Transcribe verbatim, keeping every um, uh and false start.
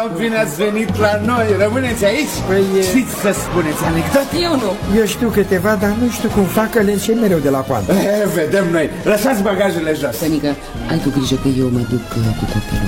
bine ați venit la noi. Rămâneți aici? Păi, știți să spuneți anecdote? Eu nu. Eu știu câteva, dar nu știu cum fac, că le înșel mereu de la coadă. E, vedem noi. Lăsați bagajele jos. Sănică, ai tu grijă că eu mă duc cu copilul.